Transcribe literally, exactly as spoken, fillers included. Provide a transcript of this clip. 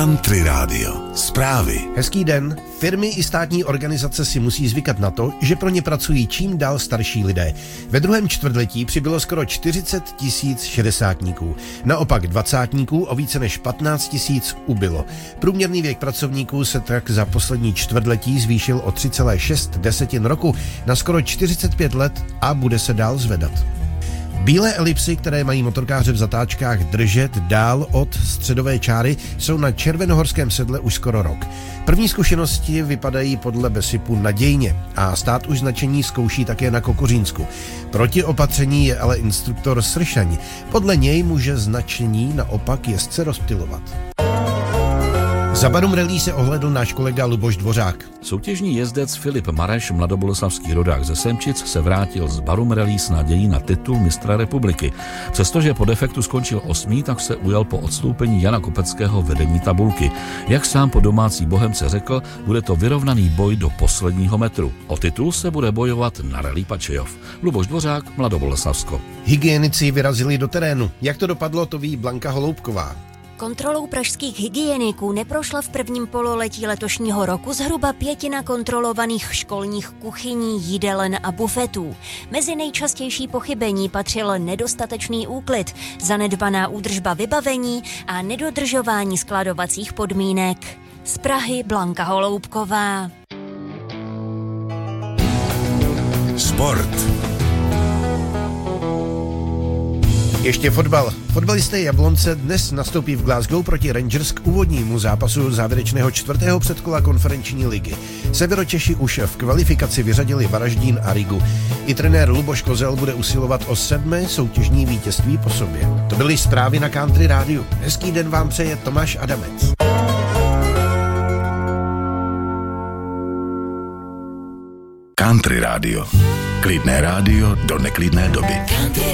Country Radio. Zprávy. Hezký den. Firmy i státní organizace si musí zvykat na to, že pro ně pracují čím dál starší lidé. Ve druhém čtvrtletí přibylo skoro čtyřicet tisíc šedesátníků. Naopak dvacátníků o více než patnáct tisíc ubylo. Průměrný věk pracovníků se tak za poslední čtvrtletí zvýšil o tři celé šest desetin roku na skoro čtyřicet pět let a bude se dál zvedat. Bílé elipsy, které mají motorkáře v zatáčkách držet dál od středové čáry, jsou na Červenohorském sedle už skoro rok. První zkušenosti vypadají podle Besipu nadějně a stát už značení zkouší také na Kokořínsku. Proti opatření je ale instruktor Sršaň. Podle něj může značení naopak jezdce rozptylovat. Za Barum Rally se ohledl náš kolega Luboš Dvořák. Soutěžní jezdec Filip Mareš, mladoboleslavský rodák ze Semčic, se vrátil z Barum Rally s nadějí na titul mistra republiky. Přestože po defektu skončil osmý, tak se ujal po odstoupení Jana Kopeckého vedení tabulky. Jak sám po domácí Bohemce řekl, bude to vyrovnaný boj do posledního metru. O titul se bude bojovat na Rally Pačejov. Luboš Dvořák, Mladoboleslavsko. Hygienici vyrazili do terénu. Jak to dopadlo, to ví Blanka Holoubková. Kontrolou pražských hygieniků neprošla v prvním pololetí letošního roku zhruba pětina kontrolovaných školních kuchyní, jídelen a bufetů. Mezi nejčastější pochybení patřil nedostatečný úklid, zanedbaná údržba vybavení a nedodržování skladovacích podmínek. Z Prahy Blanka Holoubková. Sport. Ještě fotbal. Fotbalisté Jablonce dnes nastoupí v Glasgow proti Rangers k úvodnímu zápasu závěrečného čtvrtého předkola konferenční ligy. Severočeši už v kvalifikaci vyřadili Varaždín a Rigu. I trenér Luboš Kozel bude usilovat o sedmé soutěžní vítězství po sobě. To byly zprávy na Country Rádiu. Hezký den vám přeje Tomáš Adamec. Country Radio. Klidné rádio do neklidné doby.